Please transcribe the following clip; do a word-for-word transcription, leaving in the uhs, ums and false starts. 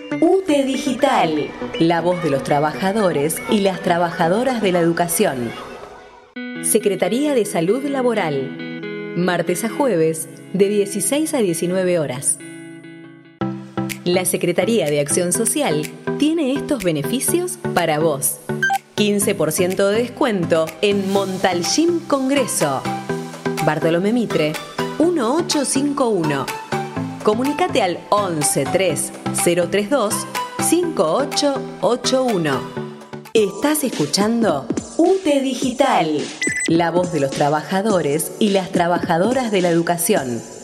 U T E Digital, la voz de los trabajadores y las trabajadoras de la educación. Secretaría de Salud Laboral, martes a jueves, de dieciséis a diecinueve horas. La Secretaría de Acción Social tiene estos beneficios para vos. quince por ciento de descuento en Montalcín Congreso. Bartolomé Mitre, uno ocho cinco uno. Comunicate al once tres cero tres dos cinco ocho ocho uno. Estás escuchando U T E Digital, la voz de los trabajadores y las trabajadoras de la educación.